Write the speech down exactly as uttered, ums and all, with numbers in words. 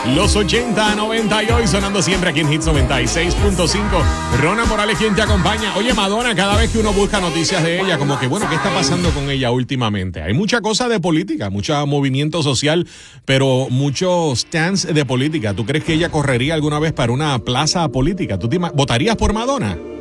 Los ochenta, noventa y hoy sonando siempre aquí en Hits noventa y seis punto cinco. Rona Morales, quien te acompaña. Oye, Madonna, cada vez que uno busca noticias de ella, como que, bueno, ¿qué está pasando con ella últimamente? Hay mucha cosa de política, mucho movimiento social, pero muchos stands de política. ¿Tú crees que ella correría alguna vez para una plaza política? ¿Tú te ima- votarías por Madonna?